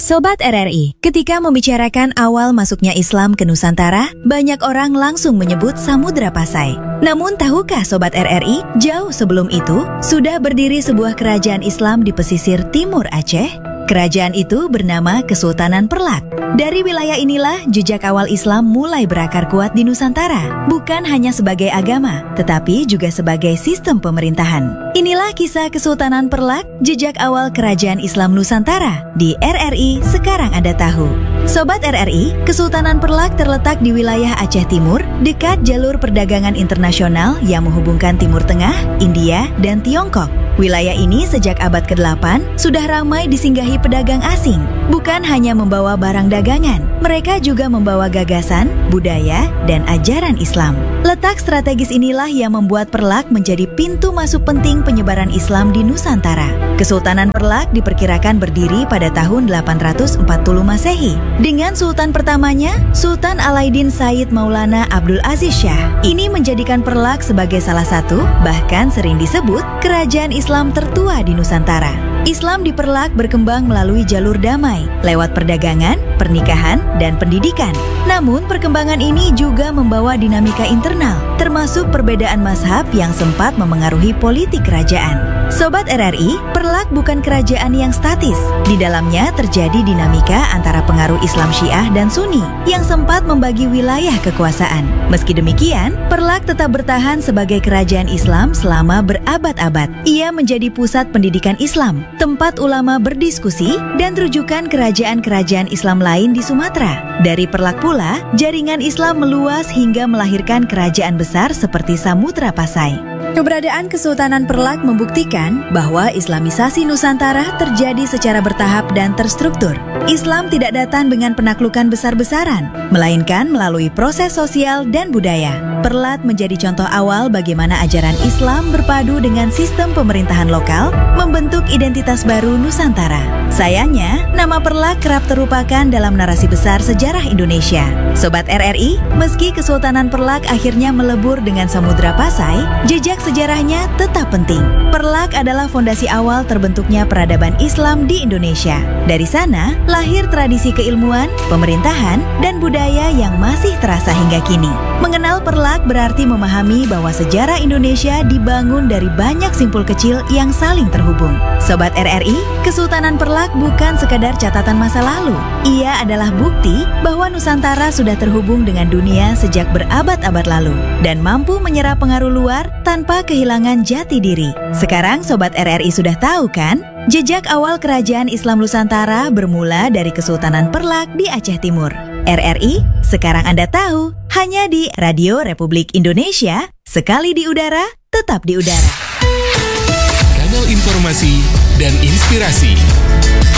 Sobat RRI, ketika membicarakan awal masuknya Islam ke Nusantara, banyak orang langsung menyebut Samudra Pasai. Namun tahukah Sobat RRI, jauh sebelum itu, sudah berdiri sebuah kerajaan Islam di pesisir timur Aceh? Kerajaan itu bernama Kesultanan Perlak. Dari wilayah inilah jejak awal Islam mulai berakar kuat di Nusantara, bukan hanya sebagai agama, tetapi juga sebagai sistem pemerintahan. Inilah kisah Kesultanan Perlak, jejak awal kerajaan Islam Nusantara. Di RRI Sekarang Anda Tahu. Sobat RRI, Kesultanan Perlak terletak di wilayah Aceh Timur, dekat jalur perdagangan internasional yang menghubungkan Timur Tengah, India, dan Tiongkok. Wilayah ini sejak abad ke-8 sudah ramai disinggahi pedagang asing. Bukan hanya membawa barang dagangan, mereka juga membawa gagasan, budaya, dan ajaran Islam. Letak strategis inilah yang membuat Perlak menjadi pintu masuk penting penyebaran Islam di Nusantara. Kesultanan Perlak diperkirakan berdiri pada tahun 840 Masehi. Dengan sultan pertamanya, Sultan Alaiddin Said Maulana Abdul Aziz Shah. Ini menjadikan Perlak sebagai salah satu, bahkan sering disebut, kerajaan Islam tertua di Nusantara. Islam di Perlak berkembang melalui jalur damai, lewat perdagangan, pernikahan, dan pendidikan. Namun, perkembangan ini juga membawa dinamika internal, termasuk perbedaan mazhab yang sempat memengaruhi politik kerajaan. Sobat RRI, Perlak bukan kerajaan yang statis. Di dalamnya terjadi dinamika antara pengaruh Islam Syiah dan Sunni yang sempat membagi wilayah kekuasaan. Meski demikian, Perlak tetap bertahan sebagai kerajaan Islam selama berabad-abad. Ia menjadi pusat pendidikan Islam, tempat ulama berdiskusi, dan rujukan kerajaan-kerajaan Islam lain di Sumatera. Dari Perlak pula, jaringan Islam meluas hingga melahirkan kerajaan besar seperti Samudra Pasai. Keberadaan Kesultanan Perlak membuktikan bahwa Islamisasi Nusantara terjadi secara bertahap dan terstruktur. Islam tidak datang dengan penaklukan besar-besaran, melainkan melalui proses sosial dan budaya. Perlak menjadi contoh awal bagaimana ajaran Islam berpadu dengan sistem pemerintahan lokal, membentuk identitas baru Nusantara. Sayangnya, nama Perlak kerap terlupakan dalam narasi besar sejarah Indonesia. Sobat RRI, meski Kesultanan Perlak akhirnya melebur dengan Samudra Pasai, jejak sejarahnya tetap penting. Perlak adalah fondasi awal terbentuknya peradaban Islam di Indonesia. Dari sana, lahir tradisi keilmuan, pemerintahan, dan budaya yang masih terasa hingga kini. Mengenal Perlak berarti memahami bahwa sejarah Indonesia dibangun dari banyak simpul kecil yang saling terhubung. Sobat RRI, Kesultanan Perlak bukan sekadar catatan masa lalu. Ia adalah bukti bahwa Nusantara sudah terhubung dengan dunia sejak berabad-abad lalu dan mampu menyerap pengaruh luar tanpa kehilangan jati diri. Sekarang Sobat RRI sudah tahu kan? Jejak awal kerajaan Islam Nusantara bermula dari Kesultanan Perlak di Aceh Timur. RRI, sekarang Anda tahu, hanya di Radio Republik Indonesia, sekali di udara, tetap di udara. Kanal informasi dan inspirasi.